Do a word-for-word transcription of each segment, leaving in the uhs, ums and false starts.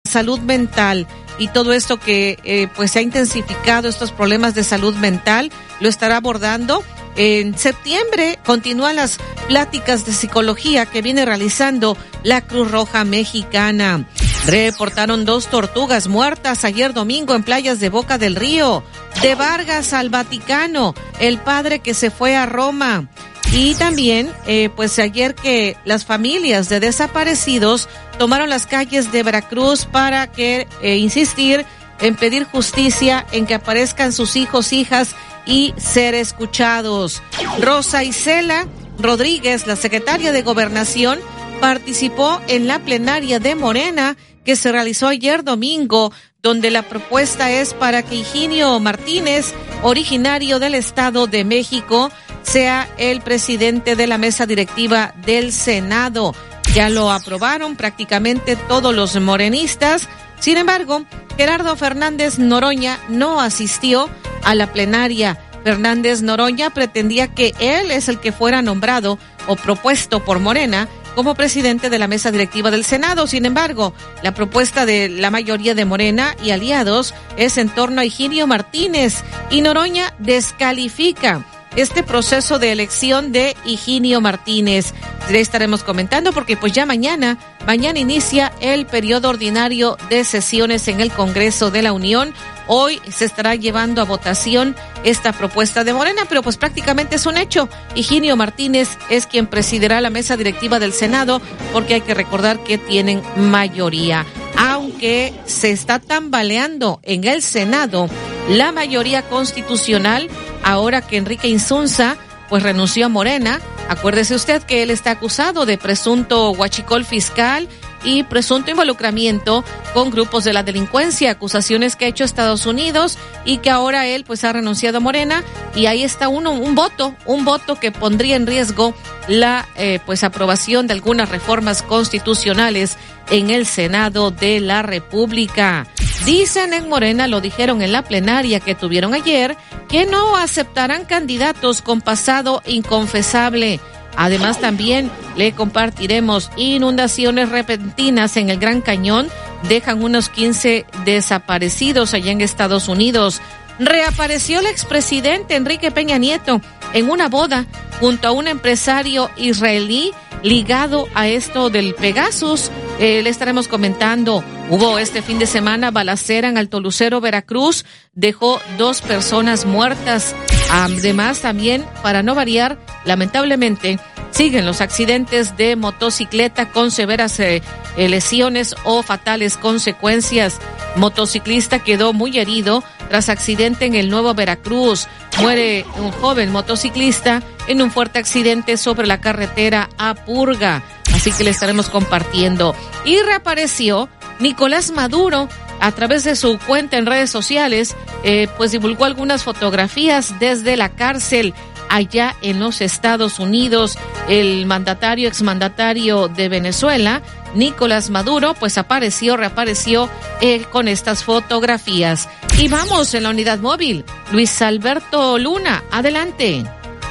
salud mental. Y todo esto que eh, pues se ha intensificado, estos problemas de salud mental, lo estará abordando. En septiembre continúan las pláticas de psicología que viene realizando la Cruz Roja Mexicana. Reportaron dos tortugas muertas ayer domingo en playas de Boca del Río. De Vargas al Vaticano, el padre que se fue a Roma. Y también, eh, pues ayer que las familias de desaparecidos tomaron las calles de Veracruz para que eh, insistir en pedir justicia, en que aparezcan sus hijos, hijas y ser escuchados. Rosa Isela Rodríguez, la secretaria de Gobernación, participó en la plenaria de Morena que se realizó ayer domingo, donde la propuesta es para que Higinio Martínez, originario del Estado de México, sea el presidente de la mesa directiva del Senado. Ya lo aprobaron prácticamente todos los morenistas. Sin embargo, Gerardo Fernández Noroña no asistió a la plenaria. Fernández Noroña pretendía que él es el que fuera nombrado o propuesto por Morena como presidente de la mesa directiva del Senado. Sin embargo, la propuesta de la mayoría de Morena y aliados es en torno a Higinio Martínez, y Noroña descalifica este proceso de elección de Higinio Martínez. Le estaremos comentando porque pues ya mañana, mañana inicia el periodo ordinario de sesiones en el Congreso de la Unión. Hoy se estará llevando a votación esta propuesta de Morena, pero pues prácticamente es un hecho. Higinio Martínez es quien presidirá la mesa directiva del Senado, porque hay que recordar que tienen mayoría. Aunque se está tambaleando en el Senado la mayoría constitucional, ahora que Enrique Insunza pues renunció a Morena. Acuérdese usted que él está acusado de presunto huachicol fiscal y presunto involucramiento con grupos de la delincuencia, acusaciones que ha hecho Estados Unidos, y que ahora él pues ha renunciado a Morena, y ahí está uno, un voto, un voto que pondría en riesgo la eh, pues aprobación de algunas reformas constitucionales en el Senado de la República. Dicen en Morena, lo dijeron en la plenaria que tuvieron ayer, que no aceptarán candidatos con pasado inconfesable. Además, también le compartiremos inundaciones repentinas en el Gran Cañón. Dejan unos quince desaparecidos allá en Estados Unidos. Reapareció el expresidente Enrique Peña Nieto en una boda junto a un empresario israelí ligado a esto del Pegasus. Eh, le estaremos comentando. Hubo este fin de semana balacera en Alto Lucero, Veracruz. Dejó dos personas muertas. Además, también, para no variar, lamentablemente, siguen los accidentes de motocicleta con severas eh, lesiones o fatales consecuencias. Motociclista quedó muy herido tras accidente en el Nuevo Veracruz. Muere un joven motociclista en un fuerte accidente sobre la carretera a Purga. Así que le estaremos compartiendo. Y reapareció Nicolás Maduro a través de su cuenta en redes sociales, eh, pues divulgó algunas fotografías desde la cárcel allá en los Estados Unidos. El mandatario, exmandatario de Venezuela, Nicolás Maduro, pues apareció, reapareció eh, con estas fotografías. Y vamos en la unidad móvil. Luis Alberto Luna, adelante.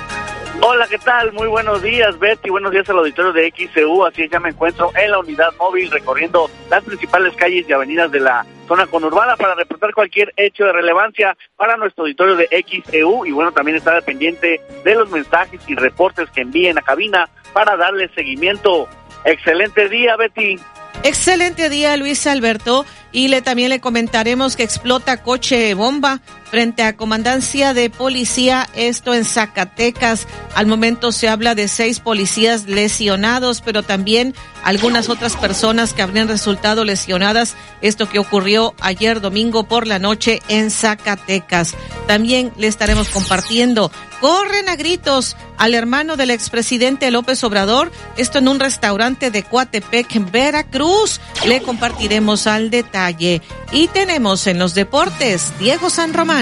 Hola, ¿qué tal? Muy buenos días, Betty. Buenos días al auditorio de X C U. Así es, ya me encuentro en la unidad móvil recorriendo las principales calles y avenidas de la zona conurbada para reportar cualquier hecho de relevancia para nuestro auditorio de X C U. Y bueno, también estar al pendiente de los mensajes y reportes que envíen a cabina para darle seguimiento. Excelente día, Betty. Excelente día, Luis Alberto. Y le también le comentaremos que explota coche bomba frente a comandancia de policía, esto en Zacatecas. Al momento se habla de seis policías lesionados, pero también algunas otras personas que habrían resultado lesionadas. Esto que ocurrió ayer domingo por la noche en Zacatecas. También le estaremos compartiendo. Corren a gritos al hermano del expresidente López Obrador, esto en un restaurante de Coatepec, en Veracruz. Le compartiremos al detalle. Y tenemos en los deportes Diego San Román.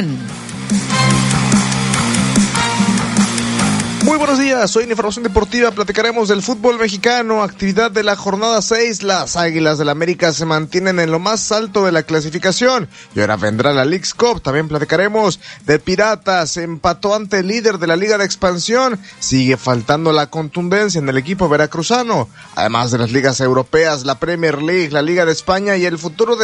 Muy buenos días, hoy en Información Deportiva platicaremos del fútbol mexicano, actividad de la jornada seis, las Águilas del América se mantienen en lo más alto de la clasificación y ahora vendrá la Leagues Cup. También platicaremos de Piratas, empató ante el líder de la Liga de Expansión, sigue faltando la contundencia en el equipo veracruzano, además de las ligas europeas, la Premier League, la Liga de España y el futuro de